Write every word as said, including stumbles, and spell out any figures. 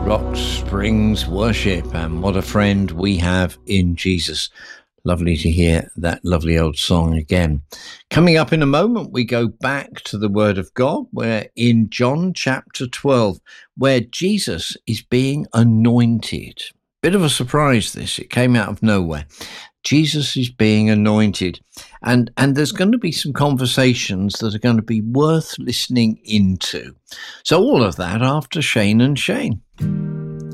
Rock Springs Worship, and what a friend we have in Jesus. Lovely to hear that lovely old song again. Coming up in a moment, we go back to the Word of God. We're in John chapter twelve, where Jesus is being anointed. Bit of a surprise, this. It came out of nowhere. Jesus is being anointed. And, and there's going to be some conversations that are going to be worth listening into. So all of that after Shane and Shane.